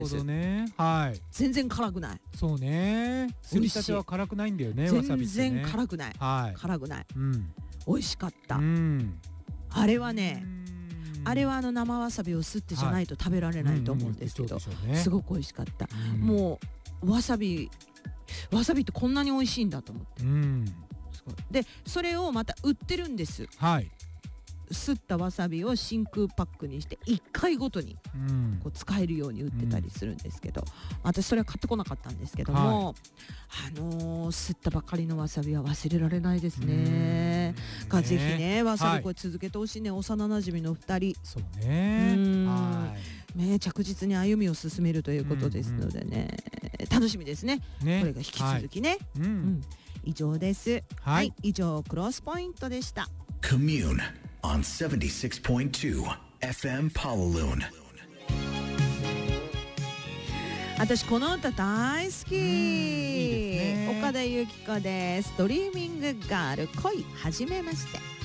ほどね。はい。 全然辛くない。 そうね。すりたては辛くないんだよね。わさびってね。 全然辛くない。 はい。 辛くない。 うん。 美味しかった。 うん。 あれはね、あれは生わさびを吸ってじゃないと食べられないと思うんですけど、すごく美味しかった。もうわさびってこんなに美味しいんだと思って。でそれをまた売ってるんです。 はい。 すったわさびを真空パックにして1回ごとにこう使えるように売ってたりするんですけど、私それは買ってこなかったんですけども、すったばかりのわさびは忘れられないですね。ぜひねわさびこれ続けてほしいね。幼なじみの2人そうね。 ね着実に歩みを進めるということですのでね、楽しみですね。これが引き続きね。以上です。はい、以上クロスポイントでした。 Commune on 76.2 FM Pawaloon。 私この歌大好き。 いいですね。 岡田由紀子です。ドリーミングガール恋はじめまして。